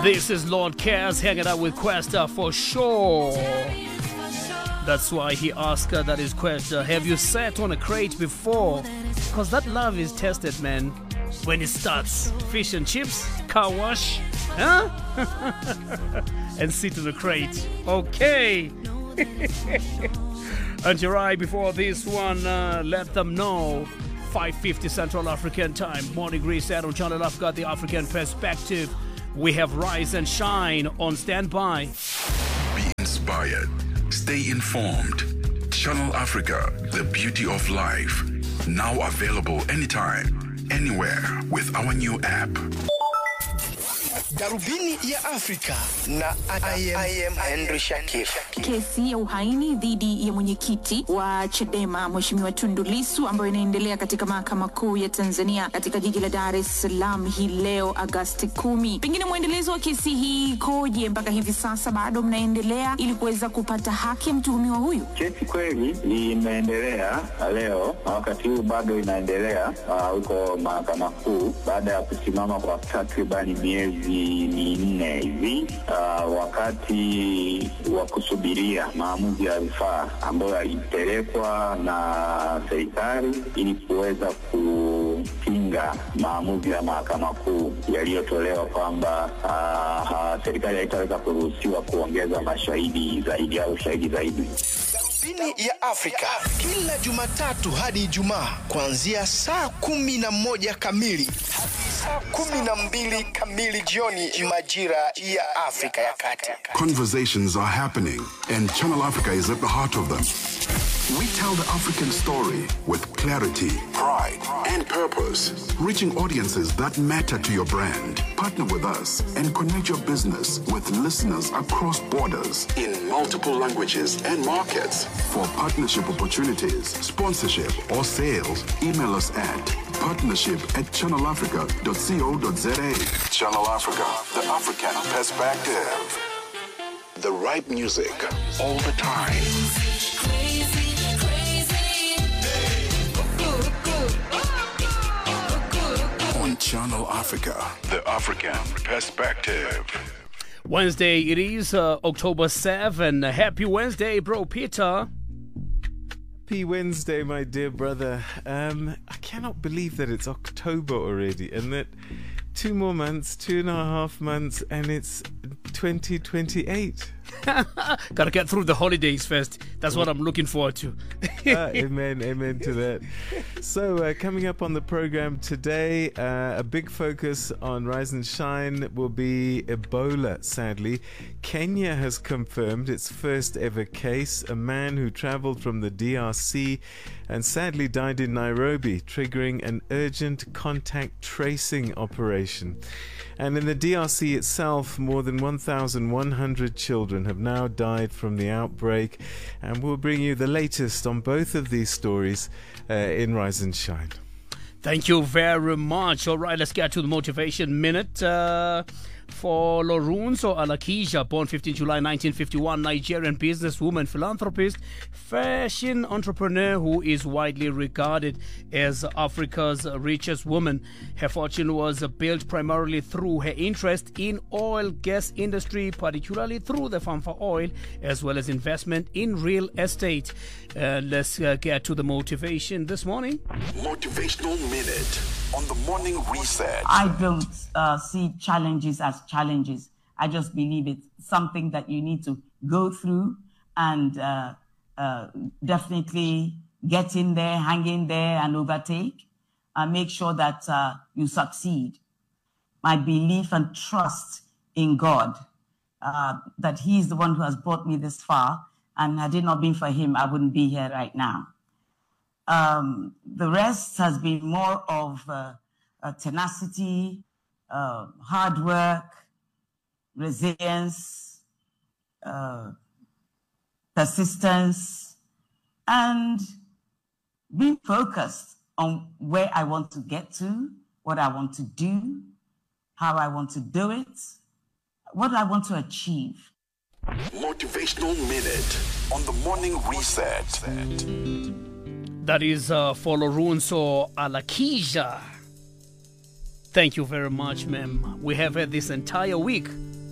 This is Lord Cares hanging out with Questa for sure. That's why he asked her, that is Questa, have you sat on a crate before? Because that love is tested, man. When it starts, fish and chips, car wash, huh? And sit in a crate. Okay. And you're right, before this one, let them know. 5:50 Central African Time. Morning reset on Channel Africa, the African perspective. We have Rise and Shine on standby. Be inspired. Stay informed. Channel Africa, the beauty of life. Now available anytime, anywhere with our new app. Darubini ya Afrika na I am Henry Shakif. Kesi ya uhaini dhidi ya mwenyekiti wa Chadema Mheshimiwa Tundu Lissu ambayo inaendelea katika mahakama kuu ya Tanzania katika jiji la Dar es Salaam hii leo Agosti 10. Pengine muendelezo wa kesi hii koje mpaka hivi sasa, bado mnaendelea ili kuweza kupata haki ya mtuhumiwa huyu? Kesi kweli imeendelea leo, wakati huu bado inaendelea huko mahakama kuu baada ya kusimama kwa takribani miezi 4 hivi, wakati wa kusubiria maamuzi ya rufaa ambayo yalipelekwa na serikali ili kuweza kupinga maamuzi ya mahakama kuu yaliyotolewa kwamba serikali haitaweza kuruhusiwa kuongeza mashahidi zaidi au shahidi zaidi. Darubini ya Afrika kila Jumatatu hadi Ijumaa kuanzia saa 11 kamili hadi saa 12 kamili jioni majira ya Afrika ya Kati. Conversations are happening, and Channel Africa is at the heart of them. We tell the African story with clarity, pride, and purpose, reaching audiences that matter to your brand. Partner with us and connect your business with listeners across borders in multiple languages and markets. For partnership opportunities, sponsorship, or sales, email us at partnership@channelafrica.co.za. Channel Africa, the African perspective. The right music all the time. On Channel Africa, the African perspective. Wednesday it is, October 7. Happy Wednesday, bro Peter. Happy Wednesday, my dear brother. I cannot believe that it's October already and that 2 more months, 2.5 months, and it's 2028. Gotta get through the holidays first. That's what I'm looking forward to. Amen to that. So coming up on the program today, a big focus on Rise and Shine will be Ebola, sadly. Kenya has confirmed its first ever case, a man who traveled from the DRC and sadly died in Nairobi, triggering an urgent contact tracing operation. And in the DRC itself, more than 1,100 children have now died from the outbreak. And we'll bring you the latest on both of these stories in Rise and Shine. Thank you very much. All right, let's get to the Motivation Minute. For Lorunzo Alakija, born 15 July 1951, Nigerian businesswoman, philanthropist, fashion entrepreneur who is widely regarded as Africa's richest woman. Her fortune was built primarily through her interest in oil gas industry, particularly through the farm for oil, as well as investment in real estate. Let's get to the motivation this morning. Motivational Minute on the Morning Reset. I don't see challenges as challenges. I just believe it's something that you need to go through and definitely get in there, hang in there and overtake and make sure that you succeed. My belief and trust in God, that He's the one who has brought me this far, and had it not been for Him, I wouldn't be here right now. The rest has been more of tenacity, hard work, resilience, persistence, and being focused on where I want to get to, what I want to do, how I want to do it, what I want to achieve. Motivational Minute on the Morning Reset. That is for Lorunzo Alakija. Thank you very much, ma'am. We have had this entire week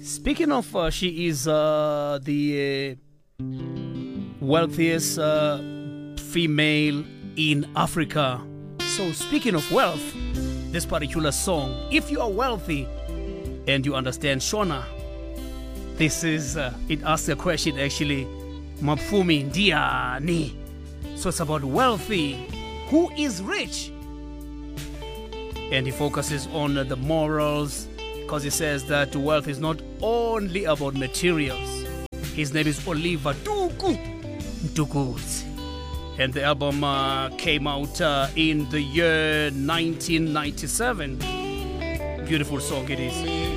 Speaking of, she is the wealthiest female in Africa. So speaking of wealth, this particular song, if you are wealthy and you understand Shona, this is, it asks a question actually, Mapfumi Ndiani. So it's about wealthy. Who is rich? And he focuses on the morals, because he says that wealth is not only about materials. His name is Oliver Ntukudzi. And the album came out in the year 1997. Beautiful song it is.